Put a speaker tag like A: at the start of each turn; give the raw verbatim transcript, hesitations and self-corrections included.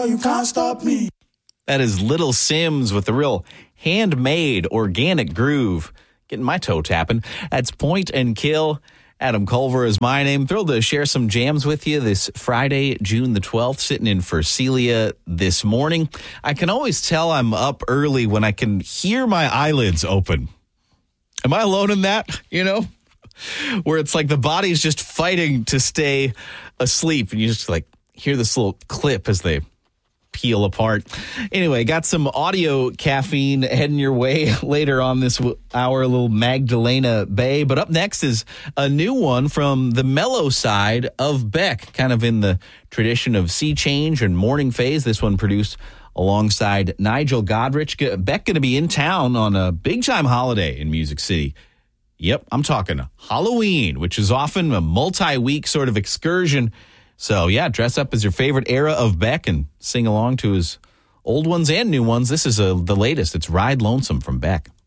A: girl, you can't stop me.
B: That is Little Sims with the real handmade organic groove. Getting my toe tapping. That's Point and Kill. Adam Culver is my name. Thrilled to share some jams with you this Friday, June the twelfth, sitting in for Celia this morning. I can always tell I'm up early when I can hear my eyelids open. Am I alone in that, you know? Where it's like the body's just fighting to stay asleep, and you just like hear this little clip as they peel apart. Anyway, got some audio caffeine heading your way later on this hour, a little Magdalena Bay. But up next is a new one from the mellow side of Beck, kind of in the tradition of Sea Change and Morning Phase. This one produced alongside Nigel Godrich. Beck going to be in town on a big-time holiday in Music City. Yep, I'm talking Halloween, which is often a multi-week sort of excursion. So, yeah, dress up as your favorite era of Beck and sing along to his old ones and new ones. This is a, the latest. It's Ride Lonesome from Beck.